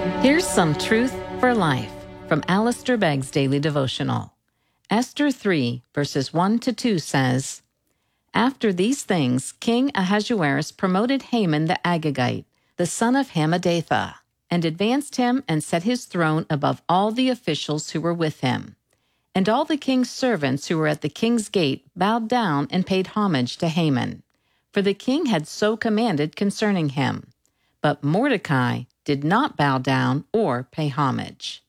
Here's some truth for life from Alistair Begg's Daily Devotional. Esther 3, verses 1 to 2 says, After these things, King Ahasuerus promoted Haman the Agagite, the son of Hammedatha, and advanced him and set his throne above all the officials who were with him. And all the king's servants who were at the king's gate bowed down and paid homage to Haman, for the king had so commanded concerning him. But Mordecai did not bow down or pay homage.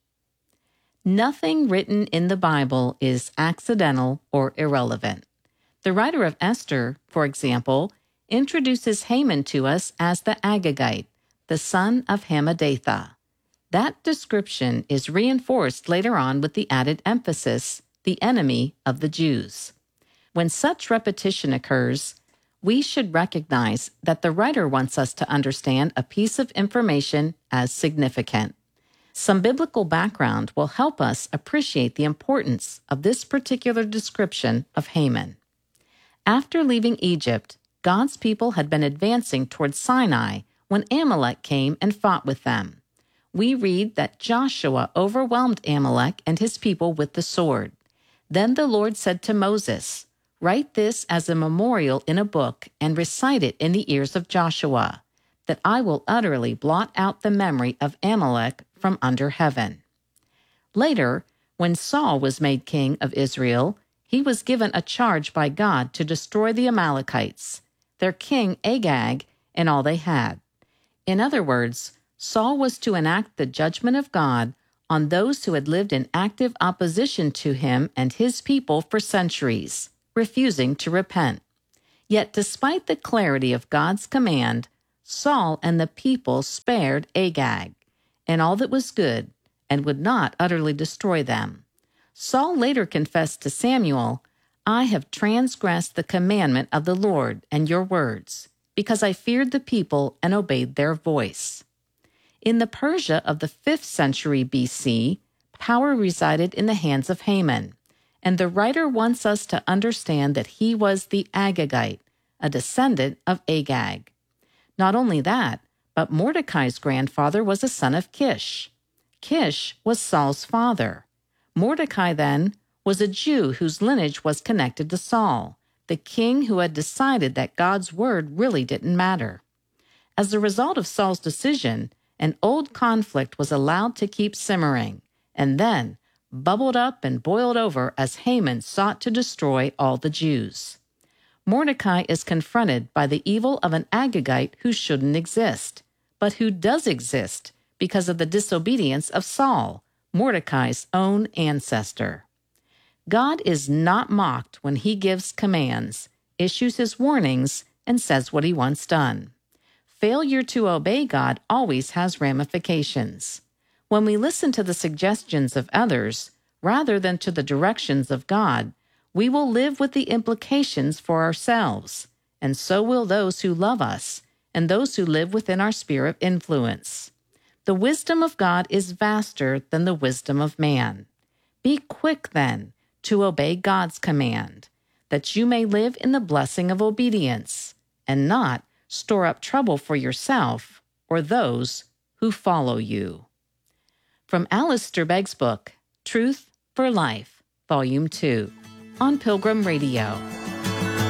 Nothing written in the Bible is accidental or irrelevant. The writer of Esther, for example, introduces Haman to us as the Agagite, the son of Hammedatha. That description is reinforced later on with the added emphasis, the enemy of the Jews. When such repetition occurs, we should recognize that the writer wants us to understand a piece of information as significant. Some biblical background will help us appreciate the importance of this particular description of Haman. After leaving Egypt, God's people had been advancing towards Sinai when Amalek came and fought with them. We read that Joshua overwhelmed Amalek and his people with the sword. Then the Lord said to Moses, Write this as a memorial in a book and recite it in the ears of Joshua, that I will utterly blot out the memory of Amalek from under heaven. Later, when Saul was made king of Israel, he was given a charge by God to destroy the Amalekites, their king Agag, and all they had. In other words, Saul was to enact the judgment of God on those who had lived in active opposition to him and his people for centuries, refusing to repent. Yet despite the clarity of God's command, Saul and the people spared Agag and all that was good, and would not utterly destroy them. Saul later confessed to Samuel, I have transgressed the commandment of the Lord and your words, because I feared the people and obeyed their voice. In the Persia of the 5th century BC, power resided in the hands of Haman, and the writer wants us to understand that he was the Agagite, a descendant of Agag. Not only that, but Mordecai's grandfather was a son of Kish. Kish was Saul's father. Mordecai, then, was a Jew whose lineage was connected to Saul, the king who had decided that God's word really didn't matter. As a result of Saul's decision, an old conflict was allowed to keep simmering, and then bubbled up and boiled over as Haman sought to destroy all the Jews. Mordecai is confronted by the evil of an Agagite who shouldn't exist, but who does exist because of the disobedience of Saul, Mordecai's own ancestor. God is not mocked when he gives commands, issues his warnings, and says what he wants done. Failure to obey God always has ramifications. When we listen to the suggestions of others, rather than to the directions of God, we will live with the implications for ourselves, and so will those who love us and those who live within our sphere of influence. The wisdom of God is vaster than the wisdom of man. Be quick, then, to obey God's command, that you may live in the blessing of obedience, and not store up trouble for yourself or those who follow you. From Alistair Begg's book, Truth for Life, Volume 2, on Pilgrim Radio.